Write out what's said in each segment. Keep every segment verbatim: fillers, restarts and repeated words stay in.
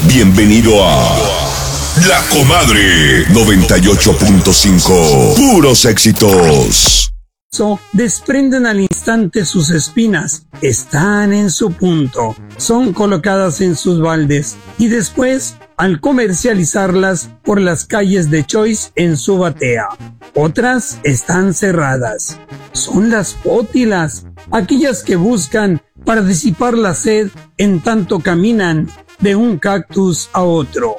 Bienvenido a La Comadre noventa y ocho punto cinco. Puros éxitos. Desprenden al instante sus espinas, están en su punto, son colocadas en sus baldes y después, al comercializarlas por las calles de Choice en su batea. Otras están cerradas. Son las pótilas, aquellas que buscan para disipar la sed en tanto caminan de un cactus a otro.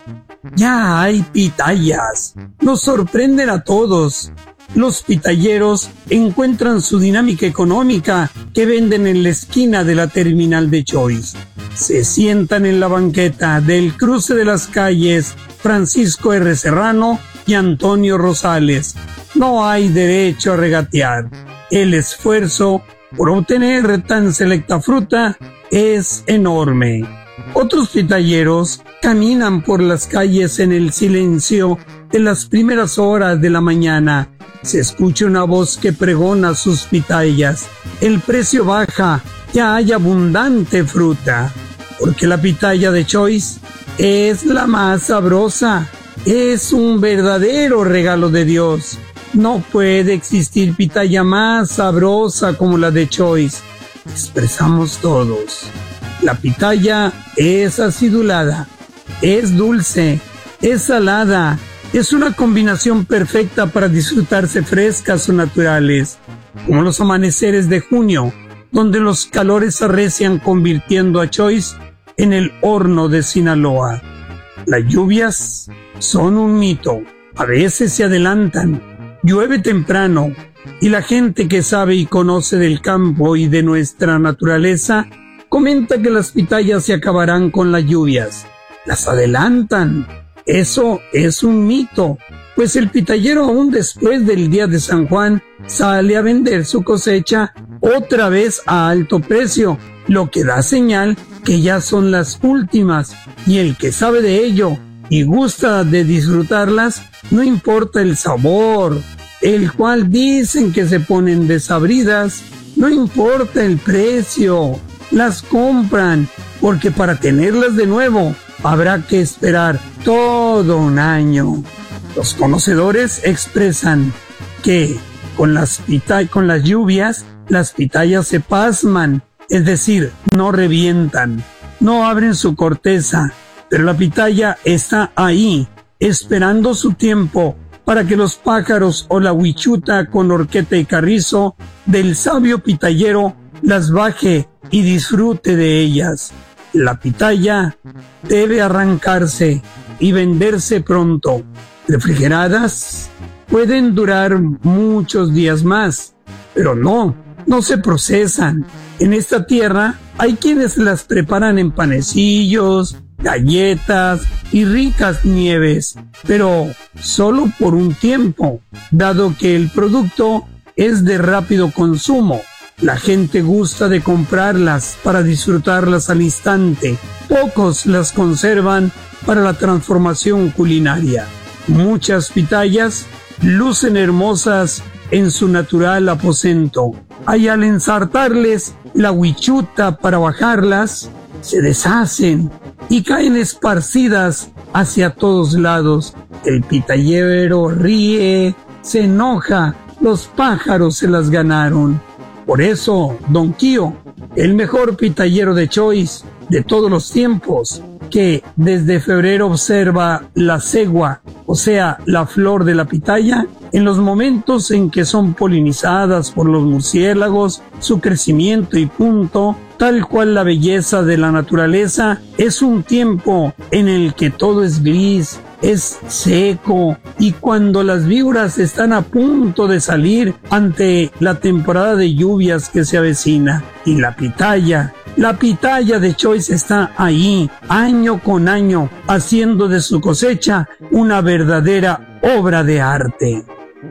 Ya hay pitayas, nos sorprenden a todos. Los pitalleros encuentran su dinámica económica que venden en la esquina de la terminal de Choice. Se sientan en la banqueta del cruce de las calles Francisco R. Serrano y Antonio Rosales. No hay derecho a regatear. El esfuerzo por obtener tan selecta fruta es enorme. Otros pitalleros caminan por las calles en el silencio de las primeras horas de la mañana. Se escucha una voz que pregona sus pitayas. El precio baja, ya hay abundante fruta. Porque la pitaya de Choice es la más sabrosa. Es un verdadero regalo de Dios. No puede existir pitaya más sabrosa como la de Choice. Expresamos todos. La pitaya es acidulada, es dulce, es salada. Es una combinación perfecta para disfrutarse frescas o naturales, como los amaneceres de junio, donde los calores arrecian convirtiendo a Choice en el horno de Sinaloa. Las lluvias son un mito, a veces se adelantan, llueve temprano, y la gente que sabe y conoce del campo y de nuestra naturaleza comenta que las pitayas se acabarán con las lluvias. Las adelantan. Eso es un mito, pues el pitayero aún después del día de San Juan sale a vender su cosecha otra vez a alto precio, lo que da señal que ya son las últimas, y el que sabe de ello y gusta de disfrutarlas, no importa el sabor, el cual dicen que se ponen desabridas, no importa el precio, las compran, porque para tenerlas de nuevo habrá que esperar todo un año. Los conocedores expresan que con las pita- con las lluvias, las pitayas se pasman, es decir, no revientan, no abren su corteza, pero la pitaya está ahí, esperando su tiempo para que los pájaros o la huichuta con horqueta y carrizo del sabio pitayero las baje y disfrute de ellas. La pitaya debe arrancarse y venderse pronto. Refrigeradas pueden durar muchos días más, pero no, no se procesan. En esta tierra hay quienes las preparan en panecillos, galletas y ricas nieves, pero solo por un tiempo, dado que el producto es de rápido consumo. La gente gusta de comprarlas para disfrutarlas al instante. Pocos las conservan para la transformación culinaria. Muchas pitayas lucen hermosas en su natural aposento. Y al ensartarles la huichuta para bajarlas, se deshacen y caen esparcidas hacia todos lados. El pitayero ríe, se enoja, los pájaros se las ganaron. Por eso, Don Kio, el mejor pitayero de Choice de todos los tiempos, que desde febrero observa la cegua, o sea, la flor de la pitaya, en los momentos en que son polinizadas por los murciélagos, su crecimiento y punto, tal cual la belleza de la naturaleza, es un tiempo en el que todo es gris, es seco, y cuando las víboras están a punto de salir ante la temporada de lluvias que se avecina, y la pitaya, la pitaya de Choice está ahí, año con año, haciendo de su cosecha una verdadera obra de arte.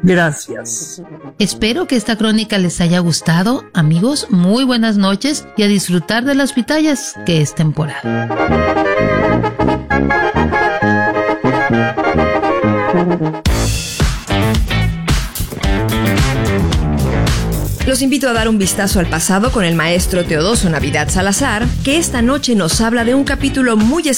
Gracias. Espero que esta crónica les haya gustado. Amigos, muy buenas noches y a disfrutar de las pitayas, que es temporada. Los invito a dar un vistazo al pasado con el maestro Teodoso Navidad Salazar, que esta noche nos habla de un capítulo muy especial